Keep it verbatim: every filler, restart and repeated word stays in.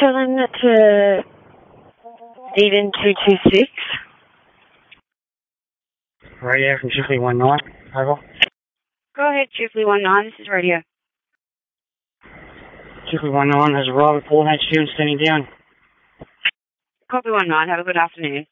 tell him to Eden two two six. Radio from Jiffley one nine. Over. Go ahead, Jiffley one nine. This is radio. Jiffley one nine has arrived at Port H Q and standing down. Copy one nine. Have a good afternoon.